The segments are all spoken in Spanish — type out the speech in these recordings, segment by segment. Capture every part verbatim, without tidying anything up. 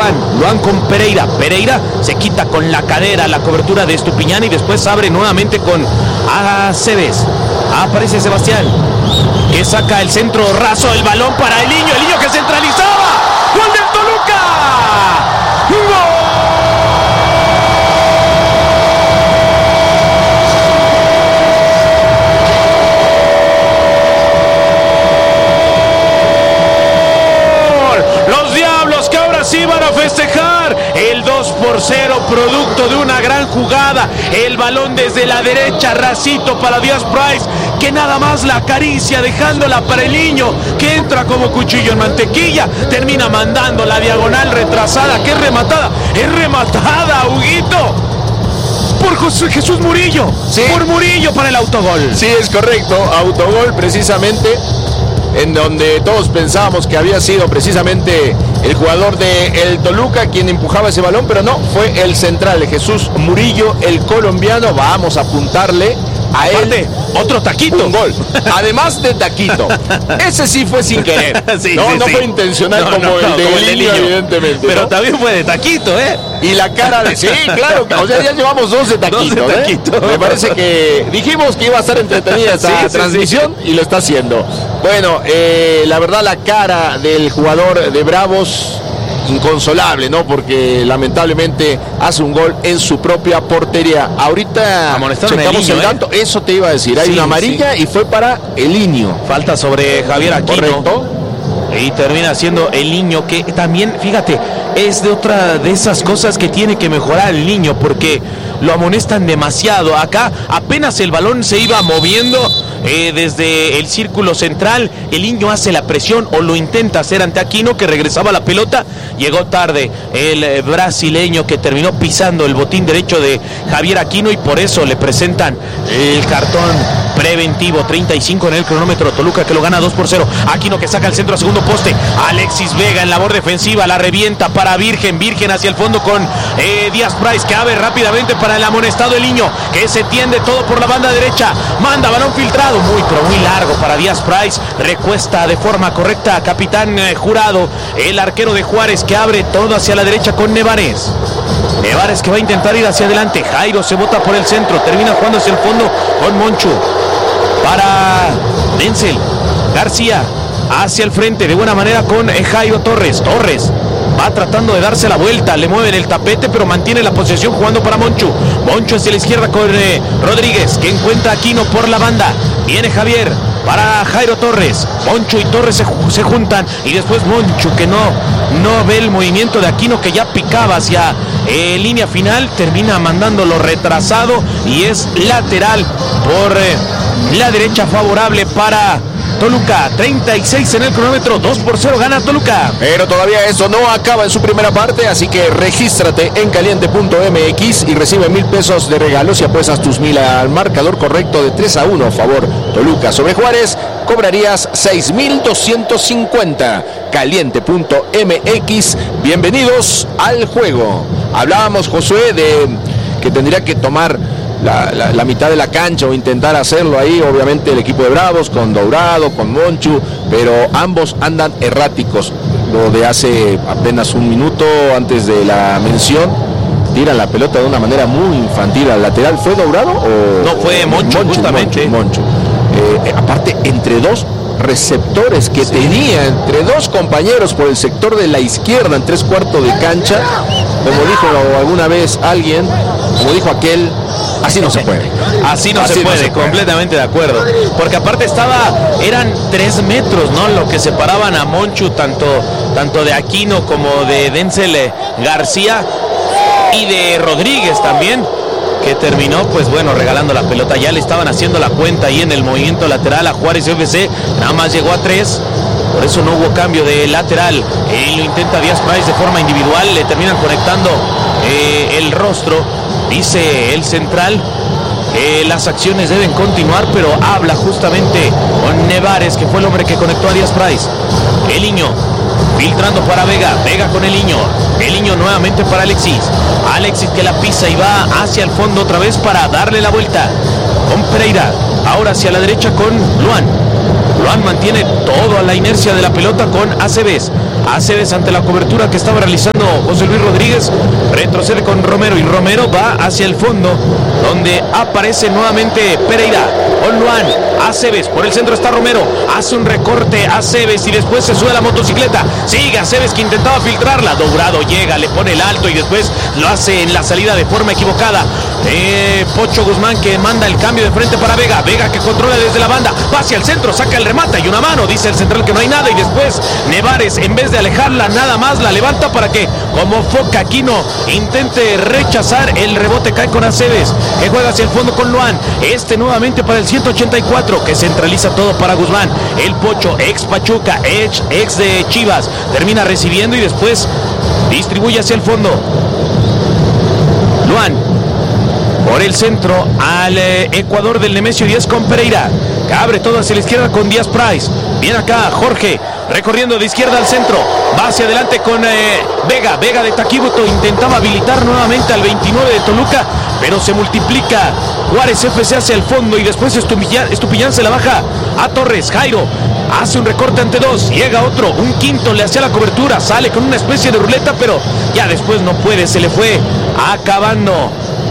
Luan, Luan con Pereira, Pereira se quita con la cadera la cobertura de Estupiñán y después abre nuevamente con Aceves. Aparece Sebastián, que saca el centro raso, el balón para el niño, el niño que centralizaba. ¡Gol del Toluca! ¡Gol! Sí van a festejar el dos por cero, producto de una gran jugada. El balón desde la derecha, racito para Díaz Price, que nada más la acaricia, dejándola para el niño, que entra como cuchillo en mantequilla. Termina mandando la diagonal retrasada, que es rematada. Es rematada, Huguito, por José Jesús Murillo. Sí. Por Murillo para el autogol. Sí, es correcto, autogol precisamente, en donde todos pensábamos que había sido precisamente el jugador de el Toluca quien empujaba ese balón, pero no, fue el central, de Jesús Murillo, el colombiano. Vamos a apuntarle a Aparte, él otro taquito. Un gol, además de taquito. Ese sí fue sin querer. Sí, no, sí, no sí. fue intencional no, como, no, el no, de como el de niño, evidentemente. Pero ¿no? También fue de taquito, ¿eh? Y la cara de... Sí, claro, o sea, ya llevamos doce taquitos, doce taquitos. ¿eh? Me parece que dijimos que iba a estar entretenida esta sí, transmisión sí, sí. y lo está haciendo. Bueno, eh, la verdad la cara del jugador de Bravos, inconsolable, ¿no? Porque lamentablemente hace un gol en su propia portería. Ahorita checamos el dato, ¿eh? Eso te iba a decir. Hay sí, una amarilla sí. y fue para el niño. Falta sobre Javier Aquino. Correcto. Y termina siendo el niño, que también, fíjate, es de otra de esas cosas que tiene que mejorar el niño, porque lo amonestan demasiado. Acá apenas el balón se iba moviendo eh, desde el círculo central, el niño hace la presión o lo intenta hacer ante Aquino, que regresaba la pelota. Llegó tarde el eh, brasileño, que terminó pisando el botín derecho de Javier Aquino, y por eso le presentan el cartón preventivo. Treinta y cinco en el cronómetro. Toluca que lo gana dos por cero. Aquino que saca el centro a segundo poste. Alexis Vega en labor defensiva, la revienta para Virgen. Virgen hacia el fondo con eh, Díaz Price, que abre rápidamente para el amonestado el niño, que se tiende todo por la banda derecha. Manda balón filtrado, muy pero muy largo para Díaz Price. Recuesta de forma correcta Capitán eh, Jurado, el arquero de Juárez, que abre todo hacia la derecha con Nevares. Nevares que va a intentar ir hacia adelante. Jairo se bota por el centro, termina jugando hacia el fondo con Monchu. Para Denzel García, hacia el frente de buena manera con Jairo Torres. Torres va tratando de darse la vuelta, le mueven el tapete, pero mantiene la posesión jugando para Monchu. Monchu hacia la izquierda con eh, Rodríguez, que encuentra a Aquino por la banda. Viene Javier para Jairo Torres. Monchu y Torres se, se juntan, y después Monchu, que no, no ve el movimiento de Aquino, que ya picaba hacia eh, línea final, termina mandándolo retrasado, y es lateral por eh, la derecha, favorable para Toluca. Treinta y seis en el cronómetro, dos por cero gana Toluca. Pero todavía eso no acaba en su primera parte, así que regístrate en caliente punto m x y recibe mil pesos de regalo si apuestas tus mil al marcador correcto de tres a uno a favor Toluca sobre Juárez. Cobrarías seis mil doscientos cincuenta. caliente punto m x. Bienvenidos al juego. Hablábamos, Josué, de que tendría que tomar La, la, la mitad de la cancha o intentar hacerlo ahí, obviamente el equipo de Bravos con Dourado, con Monchu, pero ambos andan erráticos. Lo de hace apenas un minuto antes de la mención, tiran la pelota de una manera muy infantil al lateral. ¿Fue Dourado o...? No, fue Monchu, Monchu justamente. Monchu, Monchu. Eh, aparte, entre dos receptores que sí. tenía, entre dos compañeros por el sector de la izquierda, en tres cuartos de cancha, como dijo alguna vez alguien, como dijo aquel, así no se puede. Así no, así se, puede, no se puede, completamente de acuerdo. Porque aparte estaba, eran tres metros, ¿no? Lo que separaban a Monchu, tanto, tanto de Aquino como de Denzel García, y de Rodríguez también, que terminó, pues bueno, regalando la pelota. Ya le estaban haciendo la cuenta ahí en el movimiento lateral a Juárez F C, nada más llegó a tres, por eso no hubo cambio de lateral. Él lo intenta Díaz Price de forma individual, le terminan conectando eh, el rostro. Dice el central que las acciones deben continuar, pero habla justamente con Nevares, que fue el hombre que conectó a Díaz Price. El niño filtrando para Vega, Vega con el niño, el niño nuevamente para Alexis, Alexis que la pisa y va hacia el fondo otra vez para darle la vuelta con Pereira, ahora hacia la derecha con Luan, Luan mantiene todo a la inercia de la pelota con Aceves. Aceves ante la cobertura que estaba realizando José Luis Rodríguez. Retrocede con Romero y Romero va hacia el fondo, donde aparece nuevamente Pereira con Luan. Aceves, por el centro está Romero. Hace un recorte Aceves y después se sube a la motocicleta. Sigue Aceves que intentaba filtrarla. Dourado llega, le pone el alto y después lo hace en la salida de forma equivocada. Eh, Pocho Guzmán que manda el cambio de frente para Vega. Vega que controla desde la banda. Va hacia el centro, saca el remate y una mano. Dice el central que no hay nada y después Nevares en vez de alejarla nada más la levanta para que como foca Aquino intente rechazar el rebote. Cae con Aceves que juega hacia el fondo con Luan. Este nuevamente para el ciento ochenta y cuatro que centraliza todo para Guzmán. El Pocho, ex Pachuca, ex, ex de Chivas, termina recibiendo y después distribuye hacia el fondo. Luan por el centro al eh, Ecuador del Nemesio Díaz con Pereira, que abre todo hacia la izquierda con Díaz Price. Viene acá Jorge recorriendo de izquierda al centro, va hacia adelante con eh, Vega, Vega de Taquibuto intentaba habilitar nuevamente al veintinueve de Toluca, pero se multiplica Juárez F C hacia el fondo y después Estupiñán, Estupiñán se la baja a Torres. Jairo hace un recorte ante dos, llega otro, un quinto, le hacía la cobertura, sale con una especie de ruleta, pero ya después no puede, se le fue acabando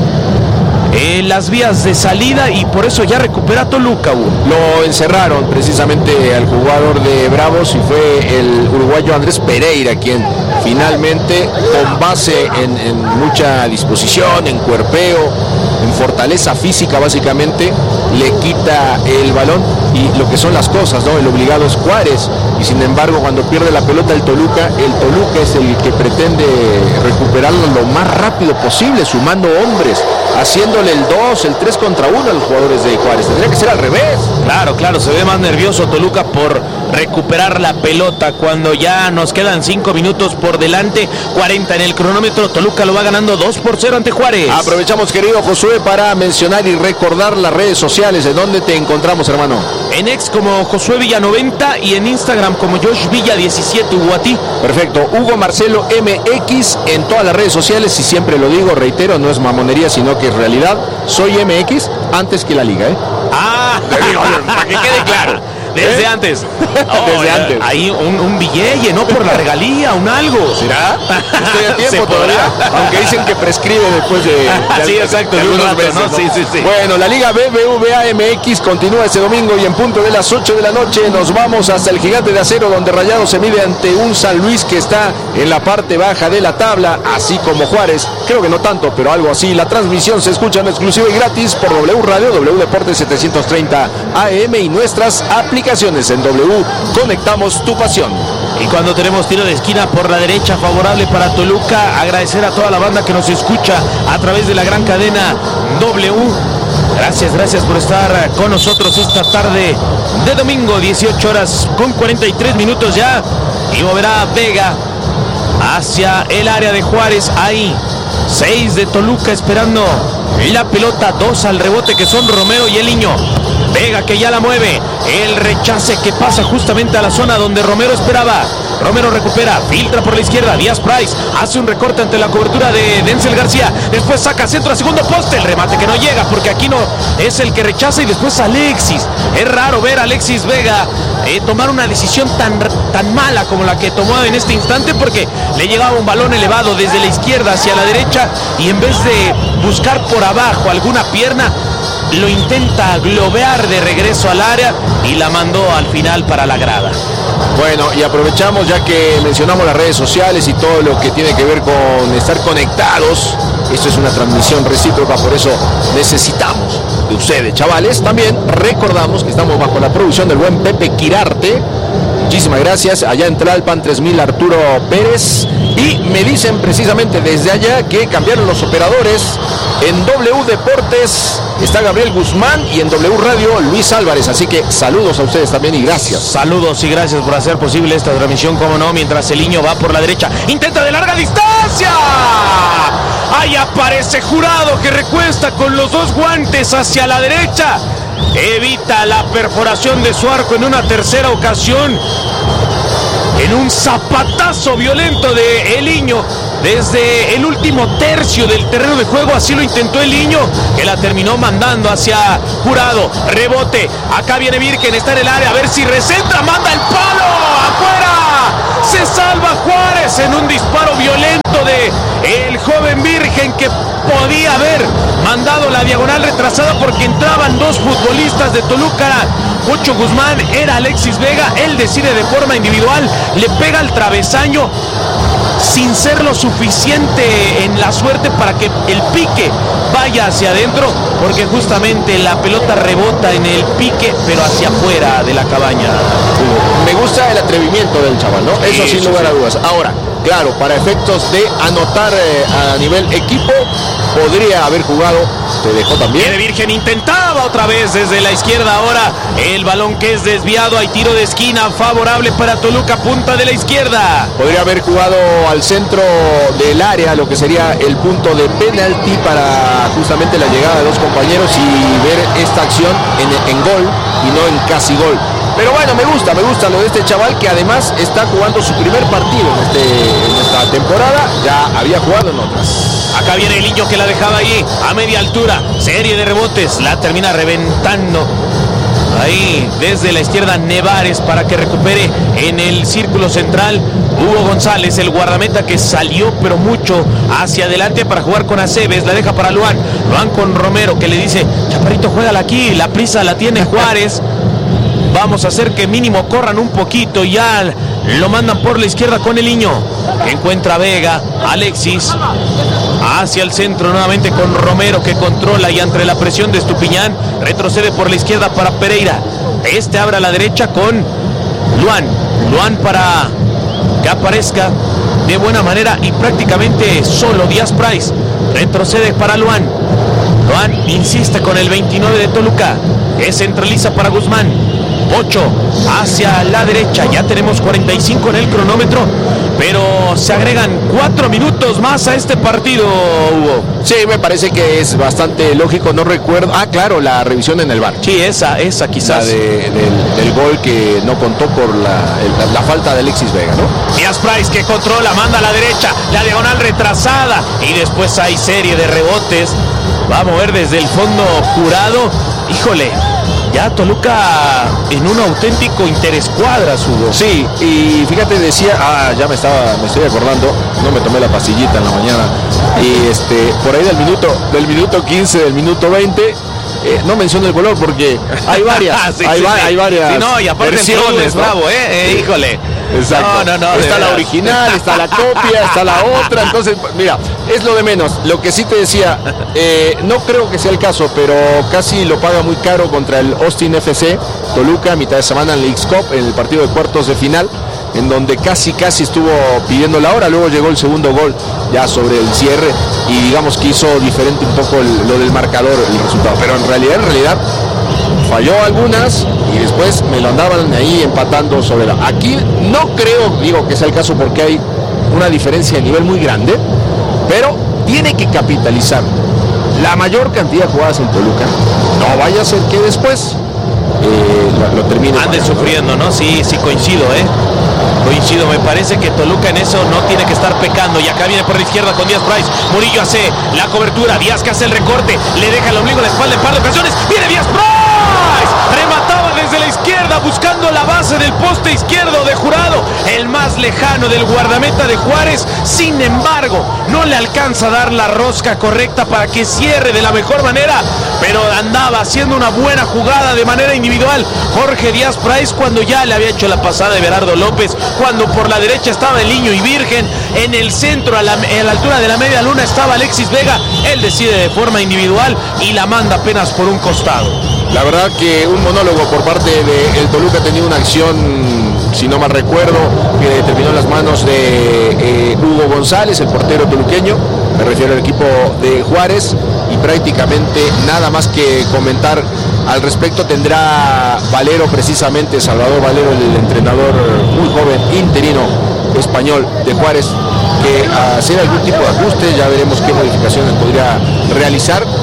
en las vías de salida y por eso ya recupera Toluca. Lo encerraron precisamente al jugador de Bravos y fue el uruguayo Andrés Pereira quien finalmente, con base en, en mucha disposición, en cuerpeo, en fortaleza física básicamente, le quita el balón y lo que son las cosas, ¿no? El obligado es Juárez y sin embargo cuando pierde la pelota el Toluca, el Toluca es el que pretende recuperarlo lo más rápido posible, sumando hombres, haciéndole el dos, el tres contra uno a los jugadores de Juárez. Tendría que ser al revés. Claro, claro, se ve más nervioso Toluca por recuperar la pelota cuando ya nos quedan cinco minutos por delante, cuarenta en el cronómetro. Toluca lo va ganando dos por cero ante Juárez. Aprovechamos, querido Josué, para mencionar y recordar las redes sociales. ¿De dónde te encontramos, hermano? En X como Josué Villa noventa y en Instagram como Josh Villa diecisiete. Hugo, a ti. Perfecto, Hugo Marcelo M X en todas las redes sociales y siempre lo digo, reitero, no es mamonería sino que es realidad. Soy M X antes que la liga, ¿eh? Ah, para que quede claro. Desde ¿Eh? antes. Oh, Desde antes. Ahí un, un billete, ¿no? Por la regalía, un algo. ¿Será? Estoy a tiempo todavía. Aunque dicen que prescribe después de. de sí, exacto. De de un rato, meses, ¿no? ¿no? Sí, sí, sí. Bueno, la Liga B B V A M X continúa este domingo y en punto de las ocho de la noche nos vamos hasta el Gigante de Acero, donde Rayados se mide ante un San Luis que está en la parte baja de la tabla, así como Juárez. Creo que no tanto, pero algo así. La transmisión se escucha en exclusiva y gratis por W Radio, W Deportes setecientos treinta A M y nuestras aplicaciones. En W conectamos tu pasión. Y cuando tenemos tiro de esquina por la derecha favorable para Toluca, agradecer a toda la banda que nos escucha a través de la gran cadena W. Gracias, gracias por estar con nosotros esta tarde de domingo, dieciocho horas con cuarenta y tres minutos ya. Y moverá Vega hacia el área de Juárez. Ahí, seis de Toluca esperando la pelota, dos al rebote que son Romero y el Niño. Vega que ya la mueve, el rechace que pasa justamente a la zona donde Romero esperaba. Romero recupera, filtra por la izquierda, Díaz Price hace un recorte ante la cobertura de Denzel García, después saca centro a segundo poste, el remate que no llega porque Aquino es el que rechaza y después Alexis. Es raro ver a Alexis Vega eh, tomar una decisión tan, tan mala como la que tomó en este instante, porque le llegaba un balón elevado desde la izquierda hacia la derecha y en vez de buscar por abajo alguna pierna, lo intenta globear de regreso al área y la mandó al final para la grada. Bueno, y aprovechamos ya que mencionamos las redes sociales y todo lo que tiene que ver con estar conectados. Esto es una transmisión recíproca, por eso necesitamos de ustedes, chavales. También recordamos que estamos bajo la producción del buen Pepe Quirarte. Muchísimas gracias. Allá en Tlalpan tres mil Arturo Pérez. Y me dicen precisamente desde allá que cambiaron los operadores. En W Deportes está Gabriel Guzmán y en W Radio Luis Álvarez. Así que saludos a ustedes también y gracias. Saludos y gracias por hacer posible esta transmisión, como no, mientras el Niño va por la derecha. Intenta de larga distancia. Ahí aparece Jurado que recuesta con los dos guantes hacia la derecha. Evita la perforación de su arco en una tercera ocasión. en un zapatazo violento de Eliño desde el último tercio del terreno de juego. Así lo intentó Eliño, que la terminó mandando hacia Jurado. Rebote, acá viene Virgen, está en el área, a ver si recentra, manda el palo afuera. Se salva Juárez en un disparo violento de el joven Virgen, que podía haber mandado la diagonal retrasada porque entraban dos futbolistas de Toluca. Ocho Guzmán, era Alexis Vega, él decide de forma individual, le pega al travesaño sin ser lo suficiente en la suerte para que el pique vaya hacia adentro, porque justamente la pelota rebota en el pique, pero hacia afuera de la cabaña. Me gusta el atrevimiento del chaval, ¿no? Eso Sí, sin sí, lugar sí. a dudas. Ahora, claro, para efectos de anotar eh, a nivel equipo, podría haber jugado, te dejó también. Viene Virgen, intentaba otra vez desde la izquierda, ahora el balón que es desviado, hay tiro de esquina favorable para Toluca, punta de la izquierda. Podría haber jugado al centro del área, lo que sería el punto de penalti para justamente la llegada de dos compañeros y ver esta acción en, en gol y no en casi gol. Pero bueno, me gusta, me gusta lo de este chaval, que además está jugando su primer partido en, este, en esta temporada. Ya había jugado en otras. Acá viene Eliño, que la dejaba allí a media altura, serie de rebotes, la termina reventando ahí desde la izquierda Nevares para que recupere en el círculo central Hugo González, el guardameta, que salió pero mucho hacia adelante para jugar con Aceves. La deja para Luan, Luan con Romero, que le dice: Chaparrito, juégala aquí, la prisa la tiene Juárez, vamos a hacer que mínimo corran un poquito. Ya lo mandan por la izquierda con Eliño, que encuentra a Vega, Alexis hacia el centro nuevamente con Romero, que controla, y entre la presión de Estupiñán retrocede por la izquierda para Pereira. Este abre a la derecha con Luan, Luan para que aparezca de buena manera y prácticamente solo Díaz Price. Retrocede para Luan, Luan insiste con el veintinueve de Toluca, que centraliza para Guzmán. Ocho hacia la derecha, ya tenemos cuarenta y cinco en el cronómetro, pero se agregan cuatro minutos más a este partido, Hugo. Sí, me parece que es bastante lógico, no recuerdo. Ah, claro, la revisión en el V A R. Sí, esa, esa quizás. La de, del, del gol que no contó por la, el, la falta de Alexis Vega, ¿no? Díaz Price, que controla, manda a la derecha, la diagonal retrasada, y después hay serie de rebotes. Va a mover desde el fondo Jurado. Híjole, ya Toluca en un auténtico interescuadras, Hugo. Sí, y fíjate, decía, ah, ya me estaba, me estoy acordando, no me tomé la pastillita en la mañana, y este, por ahí del minuto, del minuto quince, del minuto veinte, eh, no menciono el color porque hay varias, sí, hay, sí, va, sí. hay varias Sí, no, y aparte versiones, es ¿no? bravo, ¿eh? eh híjole. Exacto. No, no, no. Está la verdad. original, está la copia, está la otra. Entonces, mira, es lo de menos. Lo que sí te decía, eh, no creo que sea el caso, pero casi lo paga muy caro contra el Austin F C Toluca, a mitad de semana en la Leagues Cup, en el partido de cuartos de final, en donde casi casi estuvo pidiendo la hora. Luego llegó el segundo gol ya sobre el cierre y digamos que hizo diferente un poco el, lo del marcador, el resultado. Pero en realidad, en realidad falló algunas y después me lo andaban ahí empatando sobre la... Aquí no creo, digo, que sea el caso porque hay una diferencia de nivel muy grande, pero tiene que capitalizar la mayor cantidad de jugadas en Toluca. No vaya a ser que después eh, lo, lo termine Ande pagando, sufriendo, ¿no? Sí, sí, coincido, ¿eh? Coincido, me parece que Toluca en eso no tiene que estar pecando. Y acá viene por la izquierda con Díaz Price. Murillo hace la cobertura, Díaz que hace el recorte, le deja el ombligo a la espalda en par de ocasiones. ¡Viene Díaz Price! Remataba desde la izquierda buscando la base del poste izquierdo de Jurado, el más lejano del guardameta de Juárez. Sin embargo, no le alcanza a dar la rosca correcta para que cierre de la mejor manera, pero andaba haciendo una buena jugada de manera individual Jorge Díaz Price, cuando ya le había hecho la pasada de Berardo López, cuando por la derecha estaba Eliño y Virgen, en el centro a la, a la altura de la media luna estaba Alexis Vega. Él decide de forma individual y la manda apenas por un costado. La verdad que un monólogo por parte de el Toluca. Ha tenido una acción, si no mal recuerdo, que terminó en las manos de eh, Hugo González, el portero toluqueño, me refiero al equipo de Juárez, y prácticamente nada más que comentar al respecto. Tendrá Valero, precisamente Salvador Valero, el entrenador muy joven interino español de Juárez, que hacer algún tipo de ajuste. Ya veremos qué modificaciones podría realizar.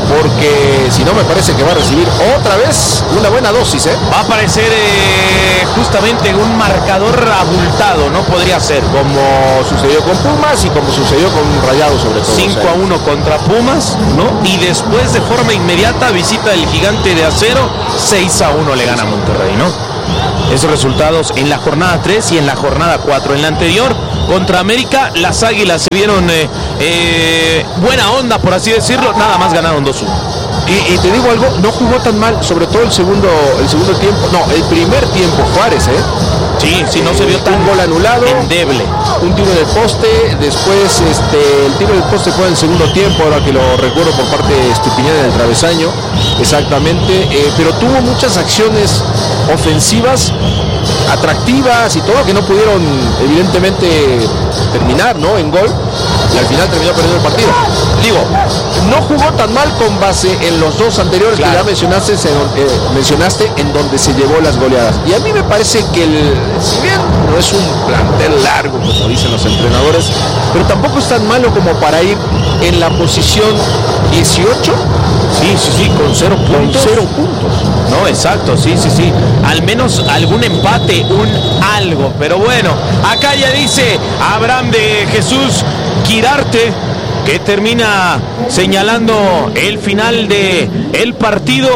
porque si no me parece que va a recibir otra vez una buena dosis, ¿eh? Va a aparecer eh, justamente un marcador abultado, ¿no? Podría ser. Como sucedió con Pumas y como sucedió con Rayados sobre todo. cinco a uno contra Pumas, ¿no? Y después de forma inmediata visita el Gigante de Acero, seis a uno le gana a Monterrey, ¿no? Esos resultados en la jornada tres y en la jornada cuatro. En la anterior, contra América, las Águilas se vieron eh, eh, buena onda, por así decirlo, nada más ganaron dos uno. Y, y te digo algo, no jugó tan mal, sobre todo el segundo, el segundo tiempo, no, el primer tiempo Juárez, ¿eh? Sí, sí, no se vio tan un gol anulado, endeble. Un tiro del poste, después este, el tiro del poste fue en el segundo tiempo, ahora que lo recuerdo, por parte de Estupiñán en el travesaño, exactamente, eh, pero tuvo muchas acciones ofensivas, atractivas y todo, que no pudieron evidentemente terminar, ¿no? En gol, y al final terminó perdiendo el partido. Digo, no jugó tan mal con base en los dos anteriores, claro, que ya mencionaste, se, eh, mencionaste en donde se llevó las goleadas. Y a mí me parece que el, si bien no es un plantel largo, como dicen los entrenadores, pero tampoco es tan malo como para ir en la posición dieciocho. Sí, sí, sí, con cero puntos. Con cero puntos. No, exacto, sí, sí, sí. Al menos algún empate, un algo. Pero bueno, acá ya dice Abraham de Jesús Quirarte, que termina señalando el final de el partido.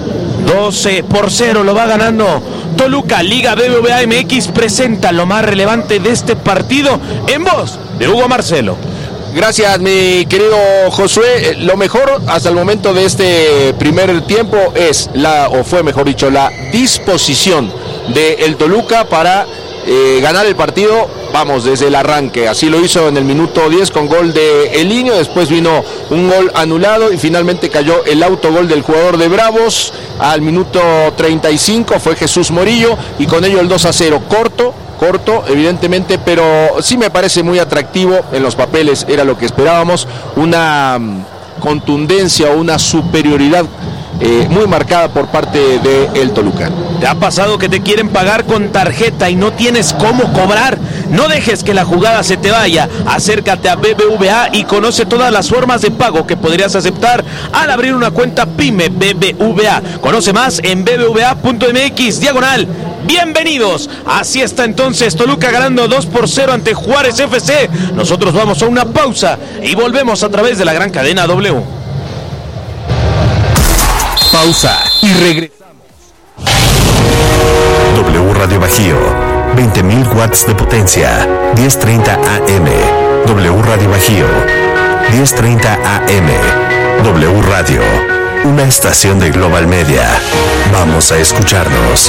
doce por cero lo va ganando Toluca. Liga B B V A M X presenta lo más relevante de este partido en voz de Hugo Marcelo. Gracias, mi querido Josué. Lo mejor hasta el momento de este primer tiempo es la, o fue mejor dicho, la disposición del Toluca para eh, ganar el partido, vamos, desde el arranque. Así lo hizo en el minuto diez con gol de Elinho, después vino un gol anulado y finalmente cayó el autogol del jugador de Bravos. Al minuto treinta y cinco fue Jesús Morillo y con ello el dos a cero, corto. corto, evidentemente, pero sí me parece muy atractivo. En los papeles era lo que esperábamos, una contundencia o una superioridad eh, muy marcada por parte de el Toluca. ¿Te ha pasado que te quieren pagar con tarjeta y no tienes cómo cobrar? No dejes que la jugada se te vaya. Acércate a B B V A y conoce todas las formas de pago que podrías aceptar al abrir una cuenta PYME B B V A. Conoce más en b b v a punto m x diagonal bienvenidos. Así está entonces Toluca ganando dos por cero ante Juárez F C. Nosotros vamos a una pausa y volvemos a través de la gran cadena W. Pausa y regresamos. W Radio Bajío, veinte mil watts de potencia, diez treinta A M. W Radio Bajío, diez treinta A M. W Radio, una estación de Global Media. Vamos a escucharnos.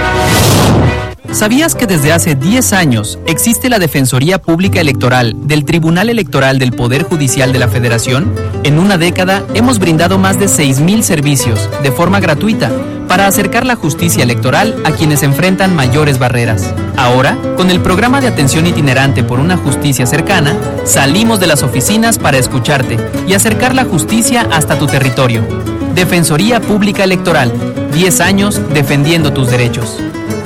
¿Sabías que desde hace diez años existe la Defensoría Pública Electoral del Tribunal Electoral del Poder Judicial de la Federación? En una década hemos brindado más de seis mil servicios de forma gratuita para acercar la justicia electoral a quienes enfrentan mayores barreras. Ahora, con el programa de atención itinerante por una justicia cercana, salimos de las oficinas para escucharte y acercar la justicia hasta tu territorio. Defensoría Pública Electoral, diez años defendiendo tus derechos.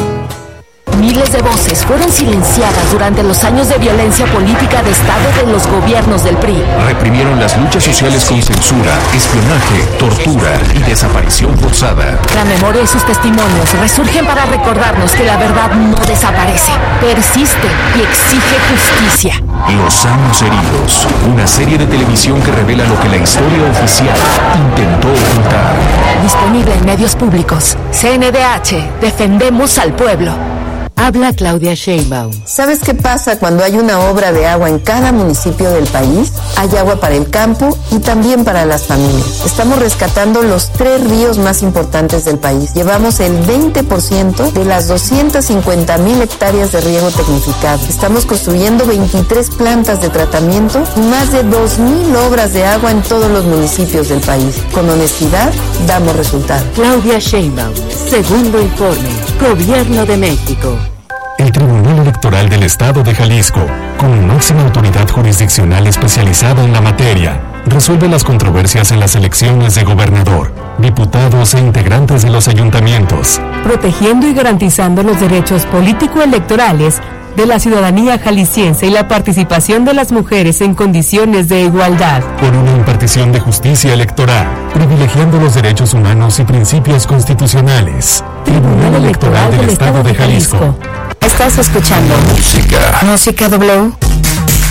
Miles de voces fueron silenciadas durante los años de violencia política de Estado de los gobiernos del P R I. Reprimieron las luchas sociales con censura, espionaje, tortura y desaparición forzada. La memoria y sus testimonios resurgen para recordarnos que la verdad no desaparece, persiste y exige justicia. Los años heridos, una serie de televisión que revela lo que la historia oficial intentó ocultar. Disponible en medios públicos. C N D H, defendemos al pueblo. Habla Claudia Sheinbaum. ¿Sabes qué pasa cuando hay una obra de agua en cada municipio del país? Hay agua para el campo y también para las familias. Estamos rescatando los tres ríos más importantes del país. Llevamos el veinte por ciento de las doscientas cincuenta mil hectáreas de riego tecnificado. Estamos construyendo veintitrés plantas de tratamiento y más de dos mil obras de agua en todos los municipios del país. Con honestidad, damos resultados. Claudia Sheinbaum, segundo informe, Gobierno de México. El Tribunal Electoral del Estado de Jalisco, como máxima autoridad jurisdiccional especializada en la materia, resuelve las controversias en las elecciones de gobernador, diputados e integrantes de los ayuntamientos. Protegiendo y garantizando los derechos político-electorales de la ciudadanía jalisciense y la participación de las mujeres en condiciones de igualdad. Por una impartición de justicia electoral, privilegiando los derechos humanos y principios constitucionales. Tribunal Electoral del Estado de Jalisco. Estás escuchando Música. Música W.